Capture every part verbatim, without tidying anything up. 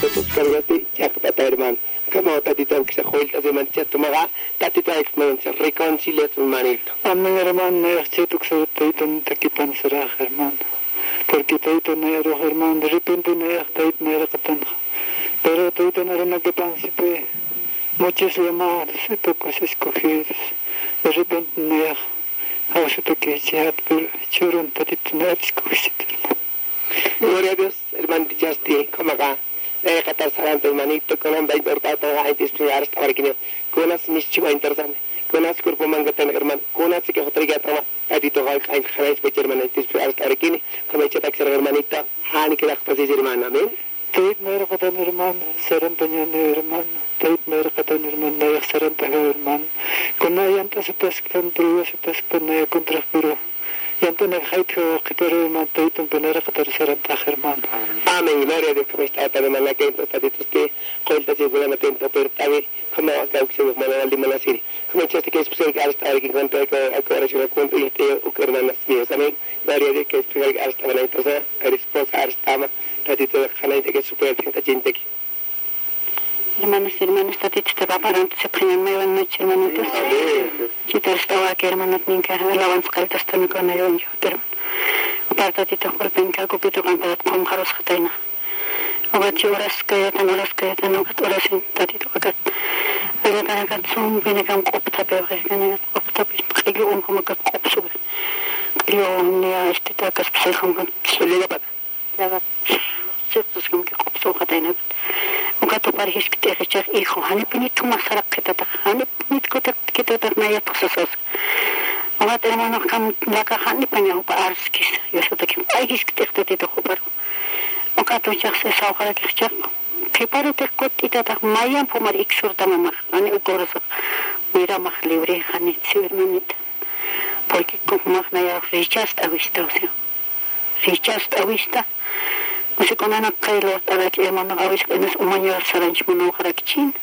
tatito tus cargati, ya que pata hermano. Como tatito que se juega de mancha tomaga, tatito experiencia reconcilia su manito. Amén hermano, me has hecho que se tatito no te quitan será hermano. Porque tatito no era hermano, de repente no era tatito no era catán. Pero tatito no era una quitan siempre. Muchos llamados, pocos escogidos. De repente no era. Ahora se toque ya, pero chorón tatito no era escogido. Gloria a Dios, hermano, dichaste, como acá. Debe catar sarante, hermanito, con un baile portado, hay que explicar hasta ahora que no. Con unas mischiva interesante, con unas cuerpo mangatan, hermano, con unas que otra que trama, a ti toca el cain, jamás peche, hermano, hay que explicar hasta ahora que no. Como echa taxer, hermanita, hani que la pase, hermano, amén. Teit mer katan hermano, sarante ñane hermano, teit mer katan hermano, naya sarante hermano. Con naya anta se tascan, pero se tascan naya contra pero. Y entonces hay que quitar el manteito en poner a tercer hermano. Amén, gloria a Dios, como está tan hermana que entonces tatitos que cuenta si fuera atento, pero tabe como acá que se nos manda al dimana siri. Como echaste que es posible que hasta alguien cuenta que ahora yo cuento y te o que hermanas míos, amén. Gloria a Dios que es posible que hasta la entonces el esposa hasta ama tatito jala que super tinta gente. Hermanos y hermanas, tatito te va para se primer me van noche hermanitos. Si te estaba aquí hermanos ni que alaban calta hasta mi con ello yo pero para tatito por pen que copito kan para con jaros khataina. Obat horas que tan horas que tan horas sin tatito que pero tan que son viene kan copta pero que kan copta que yo un como que cop sube. Yo ni a este ta que se como se le da ya va. Se pues como que cop sube khataina. Ugato parhis que te echar hijo, hani pinito más a la que te hani pinito que te te naya pasas. Ugato hermano cam la caja ni paña para arskis. Yo sé que hay que te te te jugar. Ugato ya se sabe que echar. Que para te cotita ta mayan pomar iksur ta mamá. Hani ukoraso. Mira más libre hani sirmanita. Porque como más naya richast a vista, o sea. Richast a vista. Masih kau nak kailo tarik emang nak awis kenes umanya saranj mano karakcin.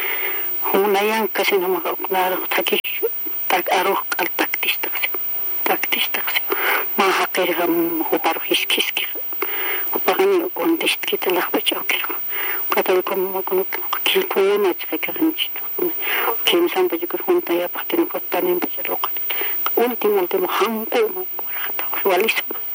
Hunayang kasi nama kau kenal taki tak aruh kal taktis taksi taktis taksi. Maha kerjam hupar hiskis kir. Huparan kontes kita lah baca kir. Kata kau mau kau kir punya macam kerjaan itu. Kim sampai juga huntaya paten paten baca lokal. Ultimo ultimo hampir mau kata walis.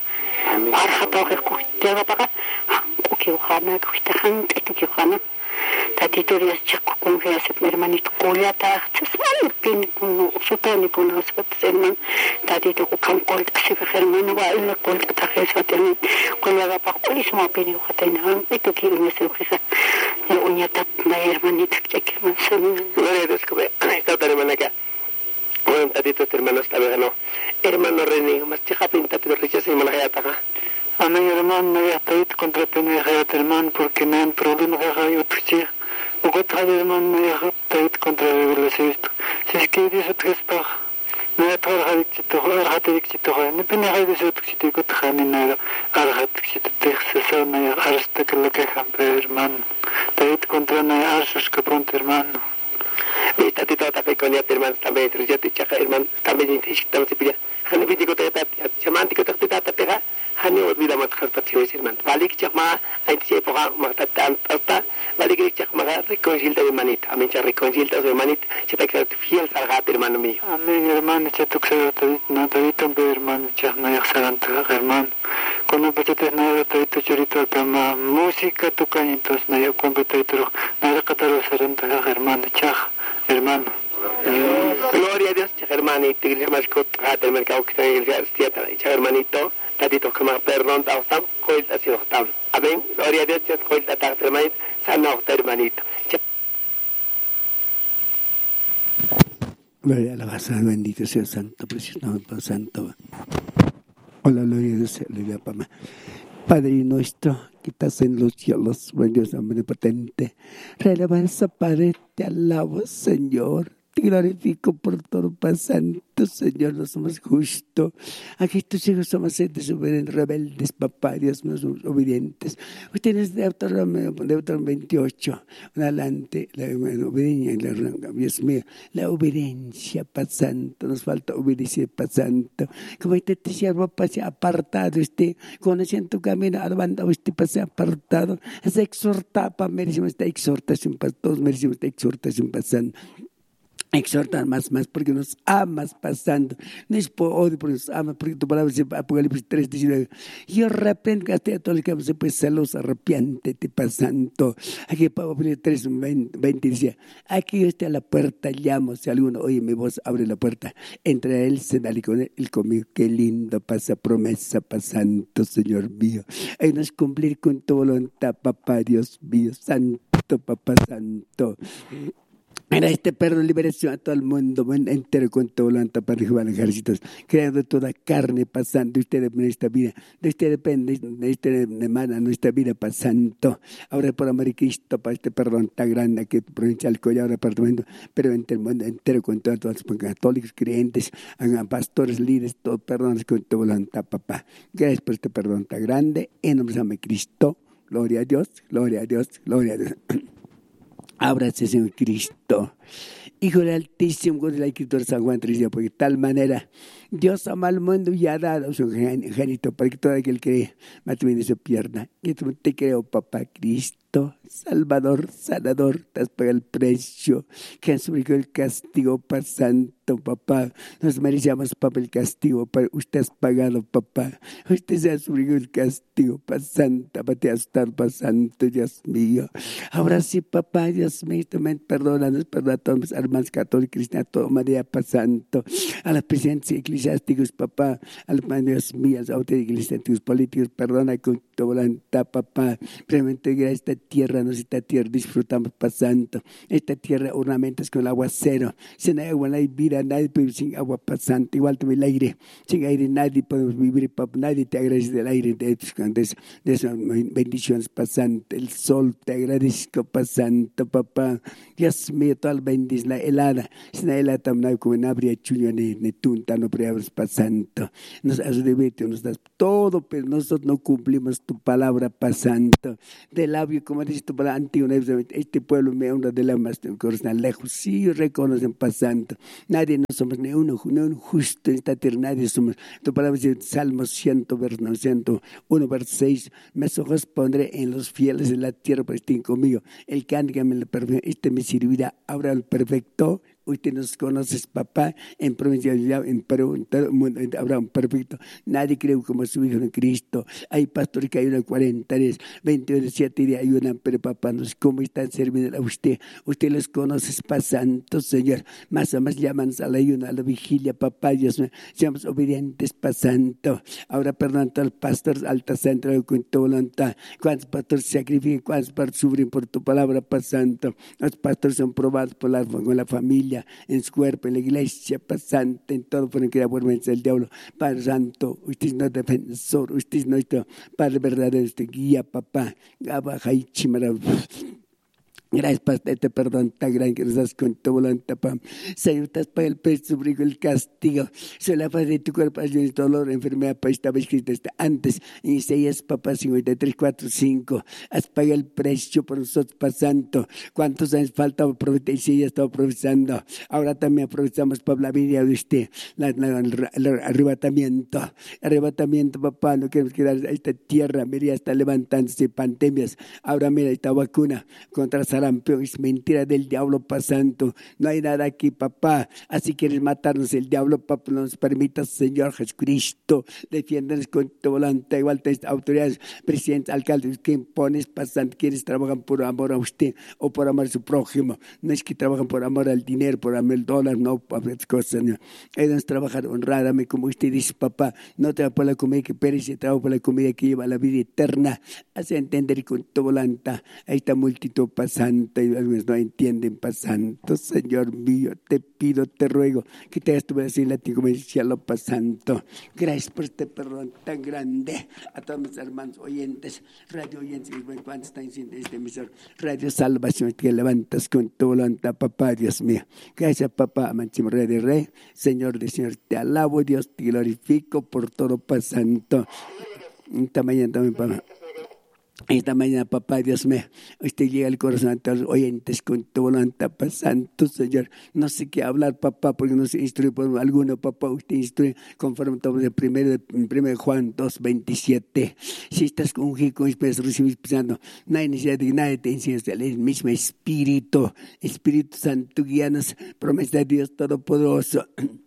Arhata ko tega paka ko khana ko tahan to ki khana tatito ri chakko kon fe ase hermanito kolata tsal pin kun sotani kun asbat herman tatito ko kan kol kse hermano wa ila kol ta khesa ten kola pa polis ma pin ko tena ito ki ni se khisa ya unya tat na hermanito cheke man sen Gloria a Dios que está tan hermana que bueno, tatito hermano está bien, no. Hermano René, más chica pinta tu riqueza y mala gata. Amén hermano, no ya estoy contra pena gata hermano porque no hay problema que haga yo tuche. O que tal hermano no ya estoy contra el sexto. Si es que dice tres pa. No ya todo el éxito, el hate éxito, no pena hay de ser éxito que te jani nada. Al hate éxito te se no ya hasta que lo que campe hermano. Estoy contra no ya sus que pronto hermano. Mi tatito tapi con ya hermano también terus te chaca hermano también te estamos pilla. Hani biji ko te tat chamanti ko te tat pega. Hani olvida mat kharpati hoy hermano. Balik chakma ai te poga matatan tarta. Balik chakma reconcilta de manita. Amen cha reconcilta de manita. Se te queda fiel salgat hermano mío. Amén hermano, cha tu que no te dito hermano, cha no ya sarante hermano. Cuando pachete nada te dito chorito kama música tu cañitos no ya cuando te dito nada cataro sarante hermano cha hermano. Gloria a Dios, hermanito, te grita más que el mercado que está en el teatro, hermanito, tatito que más perdón, tam, coil así tam. Amén. Gloria a Dios, coil tatar, hermanito, sana hermanito. Gloria a la base, bendito sea santo, precioso nombre santo. Hola, gloria a Dios, aleluya, Pama. Padre nuestro, que estás en los cielos, buen Dios omnipotente, relevanza, Padre, te alabo, Señor. Te glorifico por todo, Padre Santo, Señor, no somos justos. Aquí tus hijos somos desobedientes, rebeldes, papá, Dios mío, somos obedientes. Ustedes de Deuteronomio veintiocho, adelante, la obediencia, Dios mío, la obediencia, Padre Santo, nos falta obedecer, Padre Santo. Como este te siervo, pase apartado, usted, conociendo tu camino, alabando, usted pase apartado, es exhortar, para merecemos esta exhortación, para todos merecemos esta exhortación, Padre Santo. Exhortar más, más, porque nos amas pasando. No es por odio, porque nos amas, porque tu palabra dice, Apocalipsis tres, diecinueve. Yo reprendo a todos los que se pues celos, arrepiéntete, pasando. Aquí Apocalipsis tres, veinte decía, aquí yo estoy a la puerta, llamo, si alguno oye mi voz, abre la puerta. Entra él, cenaré con él, él conmigo. Qué lindo pasa promesa, pasando, Señor mío. Ayúdanos a cumplir con tu voluntad, papá, Dios mío, santo, papá santo. Era este perro liberación a todo el mundo entero con todo voluntad para Jehová de ejércitos, creando toda carne pasando. De usted depende esta vida, de usted depende, de usted emana nuestra vida pasando. Ahora por amor de Cristo, para este perdón tan grande que provincia del Collao, departamento, pero entre el mundo entero con todos los católicos, creyentes, pastores, líderes, todos perdones con tu voluntad, papá. Gracias por este perdón tan grande, en nombre de Cristo. Gloria a Dios, gloria a Dios, gloria a Dios. Ábrase, Señor Cristo, Hijo del Altísimo, con la Escritura San Juan tres, porque de tal manera Dios ama al mundo y ha dado su genito para que todo aquel que cree no se pierda. Y te creo, papá Cristo, Salvador, sanador, te has pagado el precio, que has sufrido el castigo, Padre Santo, papá. Nos merecíamos, papá, el castigo, pero usted has pagado, papá. Usted se ha sufrido el castigo, Padre Santo, para te has estado, Padre Santo, Dios mío. Ahora sí, papá, Dios mío, también perdónanos, perdona a todos los hermanos católicos, cristianos, a toda María, Padre Santo, a las presidencias eclesiásticos, papá, a los Dios mío, a los eclesiásticos políticos, perdona con tu voluntad, papá. Realmente gracias a esta tierra, no esta tierra disfrutamos pasando. Esta tierra ornamentas con el aguacero. Sin agua no hay vida, nadie puede vivir sin agua pasando. Igual también el aire. Sin aire nadie podemos vivir, papá. Nadie te agradece del aire, de, de, de esas bendiciones pasando. El sol te agradezco pasando, papá. Dios mío, toda la bendición, la helada. Sin la helada también como no habría chuño ni, ni tunta, no habríamos pasando. Nos has debido, nos das todo, pero nosotros no cumplimos tu palabra pasando. De labio, como dice tu palabra antigua, este pueblo me honra de la más lejos. Sí, reconocen pasando. Nadie no somos ni uno, ni un justo en esta tierra, nadie somos. Tu palabra dice, Salmo cien, ciento uno, verso seis. Mis ojos pondré en los fieles de la tierra, pues estén conmigo. El que ande me lo perfecto, este me servirá. Ahora el perfecto. Usted nos conoces, papá, en provincia de en Perú, en todo el mundo, habrá un perfecto. Nadie cree como su Hijo en Cristo. Hay pastores que ayunan cuarenta días, veintiocho, siete días ayunan, pero papá, no sé cómo están sirviendo a usted. Usted los conoce, Padre Santo, Señor. Más o más llaman a la ayuna, a la vigilia, papá, Dios mío. Seamos obedientes, Padre Santo. Ahora perdón a todos los pastores, alta central, con tu voluntad. ¿Cuántos pastores se sacrifican? ¿Cuántos pastores sufren por tu palabra, Padre Santo? Los pastores son probados por la, con la familia, en su cuerpo, en la iglesia, pasante, en todo, por el que da vergüenza el diablo. Padre Santo, usted es nuestro defensor, usted es nuestro Padre verdadero, usted guía, papá. Gracias por este perdón tan grande que nos das con tu voluntad, papá. Señor, estás para el precio, sufrido el castigo. Soy la paz de tu cuerpo, ayuda en dolor, enfermedad, para estaba escrito hasta antes. En Isaías, papá, cincuenta y tres, cuatro, cinco. Has pagado el precio por nosotros, Padre Santo. ¿Cuántos años faltaba profeta Isaías estaba profetizando? Ahora también aprovechamos para la vida de usted, la, la, el, el arrebatamiento. Arrebatamiento, papá, no queremos quedar a esta tierra. Mira, está levantándose pandemias. Ahora mira, esta vacuna contra sarampión es mentira del diablo, pasando. No hay nada aquí, papá. Así quieres matarnos el diablo, papá. No nos permitas, Señor Jesucristo. Defiéndanos con tu voluntad. Igual te autoridades, presidentes, alcaldes, que impones, pasando. Quieres trabajar por amor a usted o por amor a su prójimo. No es que trabajan por amor al dinero, por amor al dólar, no, por otras cosas, Señor. Ellos trabajar honradamente, como usted dice, papá. No trabaja por la comida que perece, trabaja por la comida que lleva a la vida eterna. Hace entender con tu voluntad a esta multitud pasando. Santo, y algunos no entienden, Padre Santo. Señor mío, te pido, te ruego que te hagas tu bendición en latín como en el cielo, Padre Santo. Gracias por este perdón tan grande a todos mis hermanos oyentes, radio oyentes, cuántos están diciendo este emisor, Radio Salvación, que levantas con tu voluntad, papá, Dios mío. Gracias, papá, amantísimo Rey de Rey, Señor de Señor, te alabo, Dios, te glorifico por todo, Padre Santo. Esta mañana también, papá. Esta mañana, papá, Dios mío, usted llega al corazón a todos los oyentes con tu voluntad, Padre Santo, Señor. No sé qué hablar, papá, porque no se instruye por alguno, papá. Usted instruye conforme todo el primero de Juan dos veintisiete. Si estás con un con espíritu, recibes pensando, no hay necesidad de que nadie te enseñe, el mismo Espíritu, Espíritu Santo, guíanos, promesa de Dios Todopoderoso.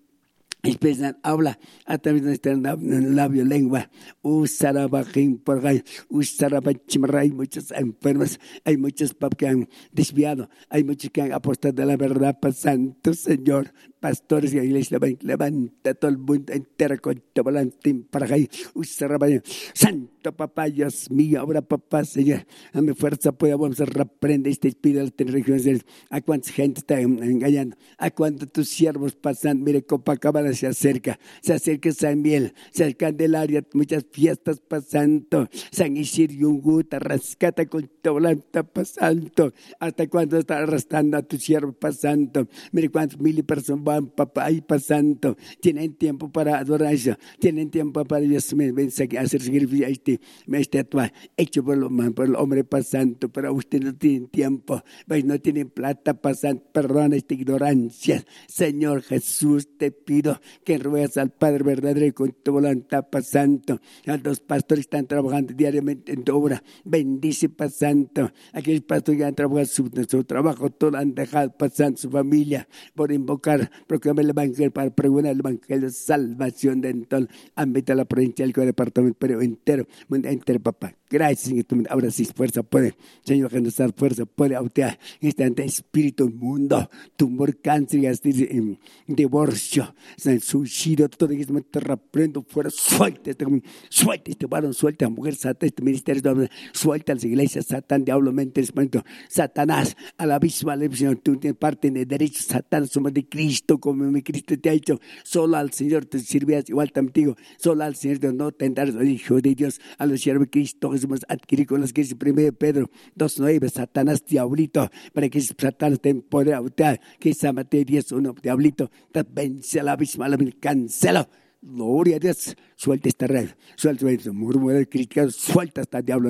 Especial habla a través de nuestro labio, lengua. Usarabajim por gay, usarabachimra. Hay muchos enfermos, hay muchos papas que han desviado, hay muchos que han apostado de la verdad, Padre Santo, Señor. Pastores de la iglesia, levanta todo el mundo entero con tu volantín para gay, usarabajim. Santo papá, Dios mío, ahora papá, Señor, dame fuerza, pues vamos a reprender este espíritu de las religiones. A cuánta gente está engañando, a cuántos tus siervos pasan, mire, Copacabana se acerca, se acerca San Miel, San Candelaria, muchas fiestas pasando, San Isidro Yunguta, rescata con tu volanta pasando, hasta cuando está arrastrando a tus siervos pasando, mire cuántos mil personas van, papá, ahí pasando, tienen tiempo para adorar eso, tienen tiempo para Dios mío, hacer sacrificio a este, este actual, hecho por el, por el hombre pasando, pero usted no tiene tiempo, pues no tienen plata pasando, perdona esta ignorancia, Señor Jesús, te pido que ruegas al Padre verdadero con tu voluntad, Padre Santo. A los pastores que están trabajando diariamente en tu obra, bendice, Padre Santo. Aquellos pastores que han trabajado su, su trabajo, todo han dejado, Padre Santo, su familia, por invocar, proclamar el Evangelio, para pregonar el Evangelio de salvación de todo el ámbito de la provincia, del departamento, pero entero, mundo entero, papá. Gracias, Señor. Ahora sí, fuerza, puede, Señor, que nos da fuerza, puede autear este ante espíritu mundo, tumor, cáncer, este, divorcio, suicidio, todo eso me te reprendo fuera, suelta este, suelta este varón, suelta a mujer, Satán, este ministerio, suelta a las iglesias, Satán, diablo, mente, espíritu, Satanás, al abismo, al abismo, tú tienes parte de derecho, Satán, somos de Cristo, como mi Cristo te ha dicho, solo al Señor te sirvías, igual también, solo al Señor no tendrás, hijo de Dios, a los siervos de Cristo, Jesús, adquirir con los que dice primero Pedro dos nueve, Satanás, diablito, para que Satanás te poder autar, que esa materia diez uno, diablito, te vence al abismo, al abismo, cancela. Gloria a Dios, suelta esta red, suelta este murmurar, criticar, suelta esta diablo,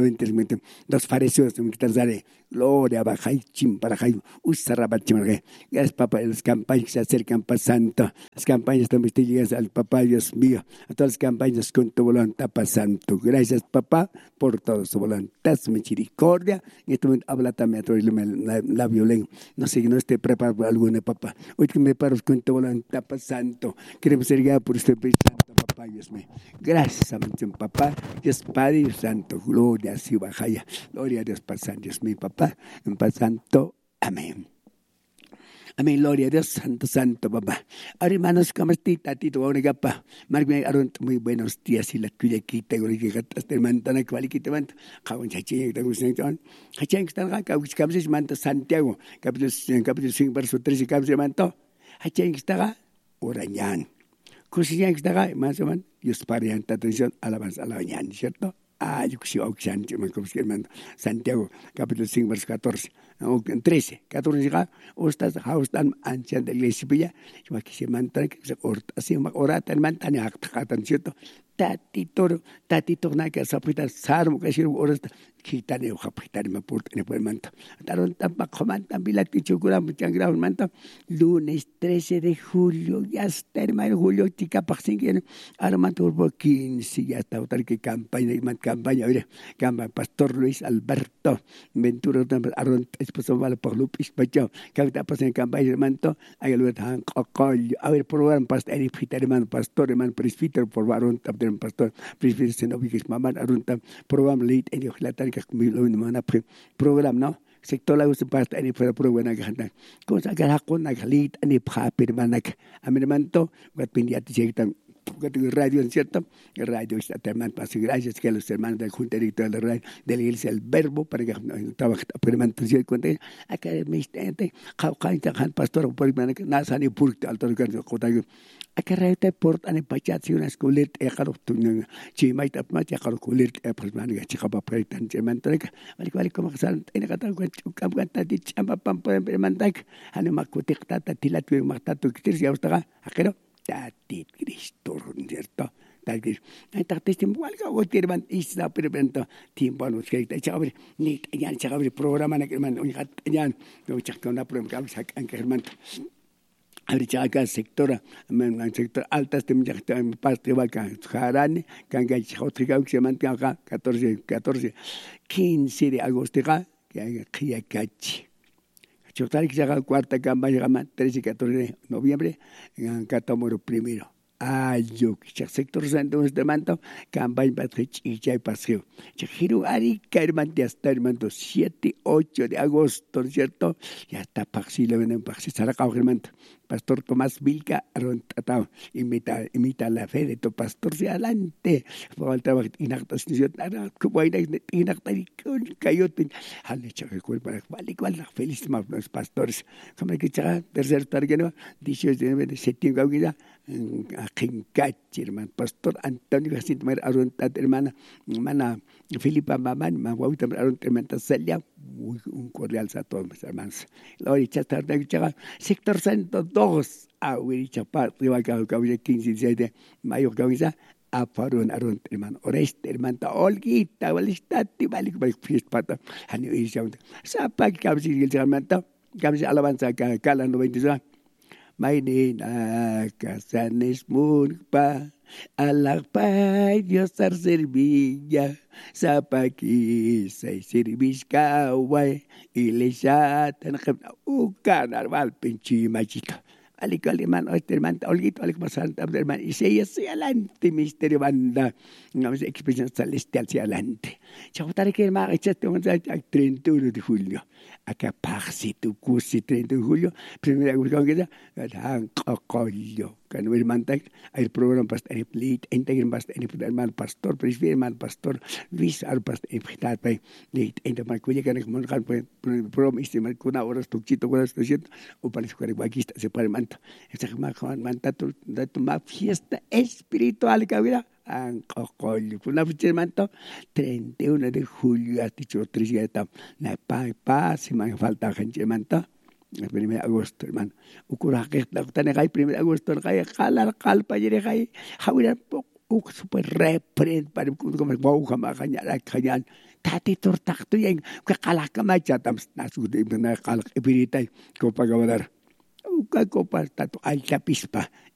los fariseos, gloria, bajay, chimparajay, usarabachimare. Gracias, papá, las campañas que se acercan pasando, las campañas también te llegas al papá, Dios mío, a todas las campañas con tu voluntad pasando. Gracias, papá, por todo su voluntad, su misericordia. En este momento habla también a través de la violencia. No sé, que no esté preparado por alguna, papá. Hoy que me paro con tu voluntad pasando, queremos ser guiados por este Santo, papá, Dios mío. Gracias, amén, papá, Dios Padre, Dios Santo, gloria a Dios, bajaya, gloria a Dios, Padre Santo, Dios mío, papá, en Padre Santo, amén. Amén, gloria a Dios, Santo, Santo, papá. Ahora, hermanos, ¿cómo estás, tatito? Ahora, papá, muy buenos días, y la tuya aquí, tengo que gatas, te mandan a cual que te mandan. Cabrón, chachín, te gusta, chachín, que están acá, que se manda Santiago, capítulo cinco, verso trece, que se mandó, chachín, que está acá, orañán. Cosilla que está acá, más o menos, Dios Padre, en atención, alabanza a la mañana, ¿cierto? Ah, yo que sí, hermano, Santiago, capítulo cinco, verso catorce, trece, catorce, o estás, o están ancianos de la iglesia, yo aquí se mantan, así, orata, hermano, tan ¿cierto? Tatito, tatito, nada que se aprieta, sarmo, que se orata, quitan el japitar, me aporta en el manto. Taron tampoco mantan, vila que chocura, muchas gracias, manto. Lunes trece de julio, ya está, hermano, julio, chica, paxing, ahora manto por quince, ya está, otra que campaña, y man campaña, mira, campaña, Pastor Luis Alberto, Ventura, Aron, esposo, vale, por Lupis, Pacho, que está pasando en campaña, hermano, hay el verdad, cocollo, a ver, programa, pastor, hermano, pastor, hermano, presbítero, por varón, pastor, presbítero, senoviques, mamá, Aron, programa, leit, en el latar, que lo mana program no sector la usa para ini para program nak cosa que hakon nak lit ani pha pirmanak amirmanto wat pindiat jektan radio, ¿cierto? El radio está hermano, paso gracias que a los hermanos del Junta Directora de la radio, de la Iglesia del Verbo, para que trabajen, hermano, ¿se da cuenta? Acá me estente, Jaucaita, pastor, por hermano, nada, sani purte, alto lugar, acá radio te porta, en pachat, si una escuela, ejaro, tu chimaita, macha, ejaro, culir, pues, man, chica, papá, tan hermano, vale, vale, como que salen, en el catán, un canta, chamba, pam, por hermano, han macutic, tata, tilat, matatu, que te sea, ajero. Tatit Cristo, ¿cierto? Tatit. Ay, tatit tiempo algo o tirban isla perpento tiempo los que te chabre ni ya chabre programa na hermano ya ya no chaca una programa que sacan que hermano. Abri chaca sectora, men sector altas tem ya parte vaca jarane kan ga chotriga que se mantenga catorce catorce quince de agosto que hay que cachi. Chotari que se haga cuarta campaña, trece y catorce de noviembre, en Catamoro primero. Ayo, que se sector santo de manto, campaña para chicha y paseo. Chajiro Arica, hermano, ya está, hermano, siete, ocho de agosto, ¿cierto? Ya está, Paxi, le venden Paxi, Saracao, hermano. Pastor Tomás Vilca, Arontatao, imita, imita la fe de tu pastor, se adelante. Por el trabajo, inactas, como hay inactas, cayote, al hecho que cuerpo, vale, igual, feliz, los pastores. Como que ya, tercer target, dieciocho de septiembre, a Quincachi, hermano, pastor Antonio Jacinto, Arontat, hermana, hermana Filipa Mamán, Maguauta, Arontat, Celia, un cordial a todos mis hermanos. Ahorita está, sector santo, dos, ahorita parte, va a caber quince, diecisiete, mayo, cabeza, a Farón, Aron, hermano, Oreste, hermano, Olguita, Valistati, Valik, Valik, Fiespata, Hanio, y Sapa, cabeza, y el hermano, cabeza, alabanza, Cala, noventa y dos. Maynina Casanes Murpa, Alakpay Dios ar servilla, Zapaki say servish kaway, Ileshatan ukan arbal pinchi machita. Alik aliman o hermano Olguito alik masanta hermano y se hacia adelante misterio banda una expresión celestial hacia adelante. Chautar que hermano echaste un treinta y uno de julio. Acá paxi tu cursi treinta de julio, primera cursión que da, dan cocollo. Kan hermano el programa pastor el plit, integran pastor el hermano pastor, prefiere hermano pastor Luis al pastor el fitar pe, lit entre mal cuya que como kan programa istimal kuna horas tuchito kuna estoy o parece que aquí se para manto. Esa que más manta tu tu más fiesta espiritual que había. Ancocollo, una fecha de manto, treinta y uno de julio, hasta dicho tres días, na pa pa, si me falta gente de manto, el primero de agosto, hermano. Ocurre que la octava de primero de agosto, el gay, jalar, calpa, y el gay, javier, uk, super reprend, para como wow, jamás, cañal, cañal, tati tortacto, y que calak, camacha, nasu, de una calak, espirita, copa, cabadar. Uka copa tato alta pispa